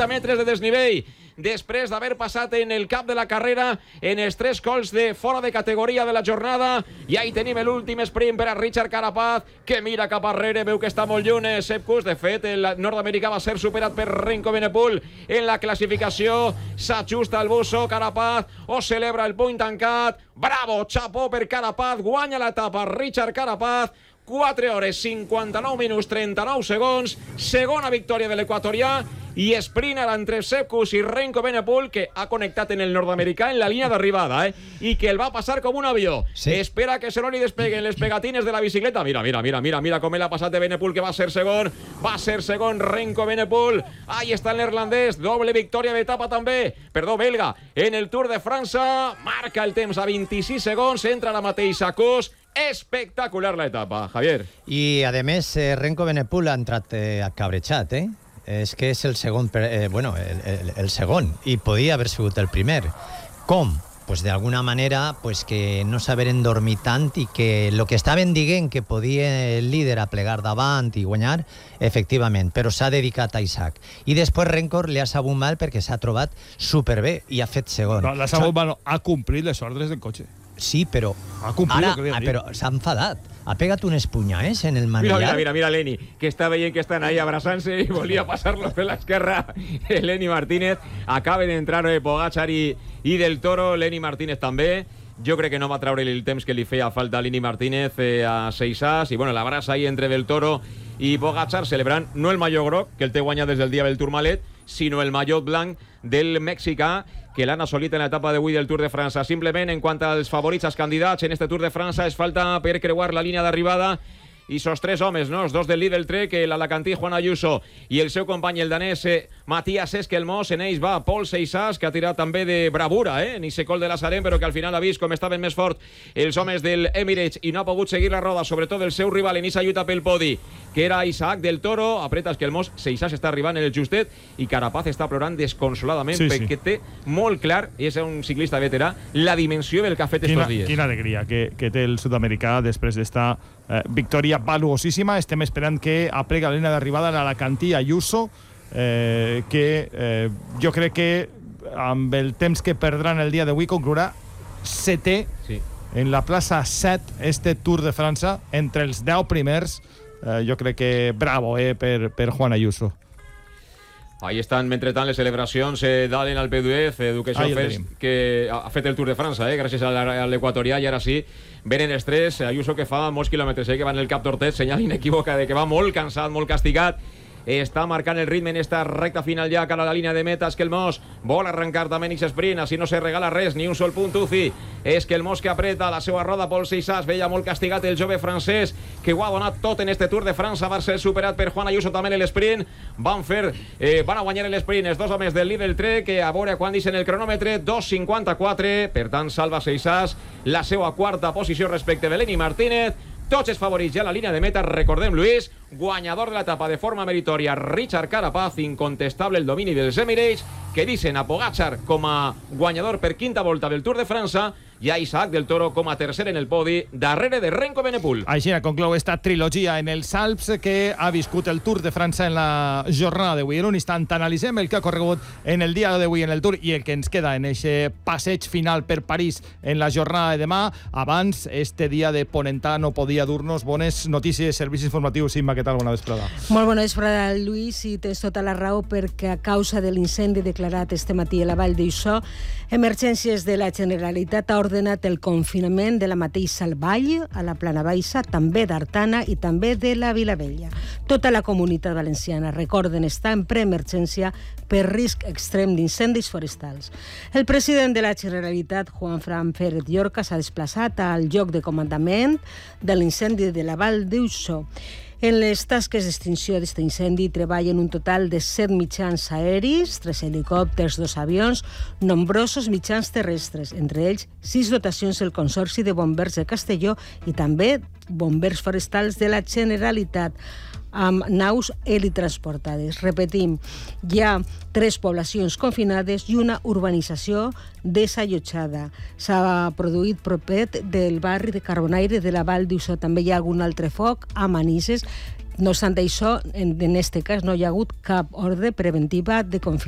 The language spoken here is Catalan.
30 metres de desnivell. Després d'haver passat en el cap de la carrera en els 3 cols de fora de categoria de la jornada. I ahí tenim l'últim sprint per a Richard Carapaz, que mira cap arrere, veu que està molt lluny Sepp Kuss. De fet, el nord-americà va ser superat per Remco Evenepoel en la classificació. S'ajusta al busso Carapaz, o celebra el puny tancat. Bravo, xapó per Carapaz, guanya l'etapa Richard Carapaz. 4 hores, 59 minuts, 39 segons. Segona victòria de l'equatorià. I sprint entre Sepp Kuss i Remco Evenepoel, que ha connectat en el nord-americà en la línia d'arribada, i que el va passar com un avió. Sí. Espera que se no li despeguen les pegatines de la bicicleta. Mira com l'ha passat Evenepoel, que va ser segon. Va ser segon Remco Evenepoel. Ahí està el neerlandès, doble victòria d'etapa també, belga, en el Tour de França. Marca el temps a 26 segons, entra la mateixa Kuss. Espectacular l'etapa, Javier. I, a més, Remco Evenepoel ha entrat cabrejat, És que és el segon, el segon, i podia haver sigut el primer. Com? Pues d'alguna manera que no s'haveren dormit tant i que el que estaven dient que podia el líder a plegar davant i guanyar, efectivament, però s'ha dedicat a Isaac. I després Remco li ha sabut mal perquè s'ha trobat superbé i ha fet segon. No, l'ha sabut mal, ha complit les ordres del cotxe. Sí, però però s'ha enfadat. Ha pegat unes punyades en el manillar. Mira, Lenny, que està veient que estan ahí abraçant-se i volia passar-los per l'esquerra. Lenny Martínez. Acaba d'entrar Pogačar i Del Toro. Lenny Martínez també. Jo crec que no va treure el temps que li feia falta a Lenny Martínez a Seixas. I bueno, l'abraç ahí entre Del Toro i Pogačar, celebrant no el maillot groc, que el té guanyat des del dia del Tourmalet, sinó el maillot blanc del mexicà, que l'han assolit en l'etapa d'avui del Tour de França. Simplement, en quant als favorits, als candidats en este Tour de França, es falta per creuar la línia d'arribada i sos 3 homes, no? Els 2 del líder Trek, l'alacantí Juan Ayuso i el seu company, el danès Matías Esquelmós. En ells va Paul Seixas, que ha tirat també de bravura, ni Secol de Lazarén, però que al final ha vist com estaven més fort els homes del Emirates i no ha pogut seguir la roda, sobretot el seu rival en esa lluita pel podi, que era Isaac Del Toro. Apreta Esquelmós, Seixas està arribant en el justet i Carapaz està plorant desconsoladament, perquè té molt clar, i és un ciclista veterà, la dimensió del que ha fet estos dies. Quina alegria que té el sud-americà després d'esta victòria valuosíssima. Estem esperant que aplega la línia d'arribada l'alacantí Ayuso, que jo crec que amb el temps que perdran el dia d'avui conclourà setè en la plaça 7 este Tour de França entre els 10 primers. Jo crec que bravo per Juan Ayuso. Ahí estan, mentrestant, les celebracions d'Allen al P10, Education First, que ha fet el Tour de França, gràcies a l'equatorià, i ara sí, venen els 3. Ayuso, que fa molts quilòmetres, que va en el Cap d'Hortet, senyal inequívoca de que va molt cansat, molt castigat. Està marcant el ritme en esta recta final ja cara a la línia de meta. Esquelmós vol arrencar també en sprint, així no se regala res, ni un sol punt Uzi. Esquelmós, que apreta la seva roda. Paul Seixas, veia molt castigat el jove francès, que ho ha donat tot en este Tour de França. Va ser superat per Juan Ayuso també en l'esprint. Van a guanyar l'esprint els 2 homes del líder Trek, que a veure quan deixen el cronòmetre, 2:54. Per tant, salva Seixas la seva quarta posició respecte de Lenny Martínez. Tots els favorits ja a la línia de meta. Recordem, Luis, guanyador de l'etapa de forma meritòria, Richard Carapaz, incontestable el domini dels Emirates, que deixen a Pogačar com a guanyador per 5ª volta del Tour de França i a Isaac Del Toro com a tercer en el podi, darrere de Remco Evenepoel. Així conclou esta trilogia en els Alps que ha viscut el Tour de França en la jornada d'avui. En un instant analitzem el que ha corregut en el dia d'avui en el Tour i el que ens queda en aquest passeig final per París en la jornada de demà. Abans, este dia de Ponentà no podia dur-nos bones notícies, servicis informatius. Imma, què tal? Bona vesprada. Molt bona vesprada, Lluís, i tens tota la raó, perquè a causa de l'incendi declarat este matí a la Vall d'Uixó, Emergències de la Generalitat ha ordenat el confinament de la mateixa vall, a la Plana Baixa, també d'Artana i també de la Vilavella. Tota la comunitat valenciana, recorden, està en preemergència per risc extrem d'incendis forestals. El president de la Generalitat, Juanfran Pérez Llorca, s'ha desplaçat al lloc de comandament de l'incendi de la Vall d'Uixó. En les tasques d'extinció d'aquest incendi treballen un total de 7 mitjans aeris, 3 helicòpters, 2 avions, nombrosos mitjans terrestres, entre ells 6 dotacions del Consorci de Bombers de Castelló i també bombers forestals de la Generalitat, amb naus helitransportades. Repetim, hi ha 3 poblacions confinades i una urbanització desallotjada. S'ha produït propet del barri de Carbonaire de la Vall d'Uixó. També hi ha algun altre foc a Manises. No obstant això, en aquest cas no hi ha hagut cap ordre preventiva de confinament.